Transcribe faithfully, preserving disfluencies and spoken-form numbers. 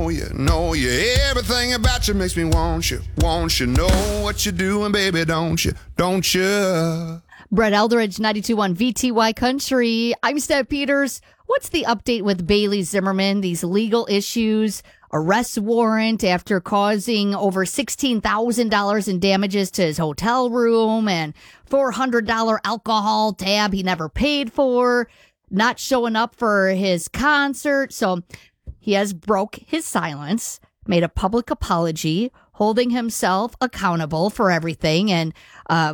know you, know you. Everything about you makes me want you, want you. Know what you're doing, baby, don't you, don't you? Brett Eldridge, ninety-two point one V T Y Country. I'm Steph Peters. What's the update with Bailey Zimmerman? These legal issues, arrest warrant after causing over sixteen thousand dollars in damages to his hotel room, and four hundred dollars alcohol tab he never paid for, not showing up for his concert. So he has broke his silence, made a public apology, holding himself accountable for everything. And uh,